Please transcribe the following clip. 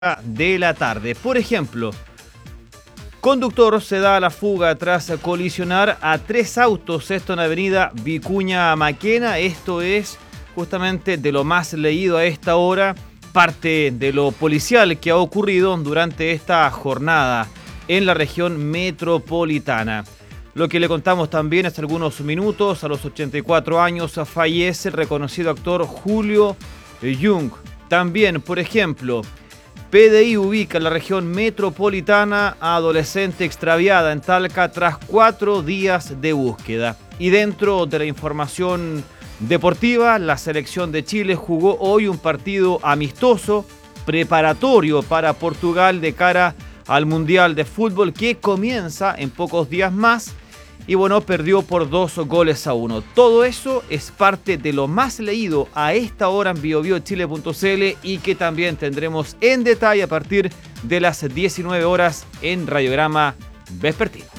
de la tarde. Por ejemplo, conductor se da a la fuga tras colisionar a 3 autos, esto en la avenida Vicuña Maquena. Esto es justamente de lo más leído a esta hora, parte de lo policial que ha ocurrido durante esta jornada en la región metropolitana. Lo que le contamos también hace algunos minutos, a los 84 años fallece el reconocido actor Julio Jung. También, por ejemplo, PDI ubica en la región metropolitana a adolescente extraviada en Talca tras 4 días de búsqueda. Y dentro de la información deportiva, la selección de Chile jugó hoy un partido amistoso preparatorio para Portugal de cara al Mundial de Fútbol que comienza en pocos días más. Y bueno, perdió por 2-1. Todo eso es parte de lo más leído a esta hora en biobiochile.cl y que también tendremos en detalle a partir de las 19 horas en Radiograma Vespertino.